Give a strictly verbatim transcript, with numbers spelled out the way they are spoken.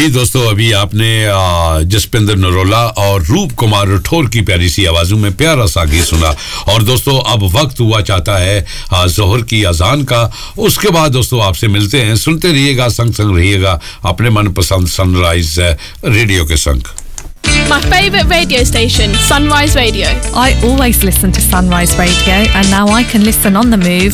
जी दोस्तों, अभी आपने जसपिंदर नरोला और रूप कुमार राठौर की प्यारी सी आवाजों में प्यारा सा गीत सुना। और दोस्तों अब वक्त हुआ चाहता है जोहर की अजान का। उसके बाद दोस्तों आपसे मिलते हैं। सुनते रहिएगा, संग संग रहिएगा अपने मनपसंद सनराइज रेडियो के संग। My favourite radio station, Sunrise Radio. I always listen to Sunrise Radio, and now I can listen on the move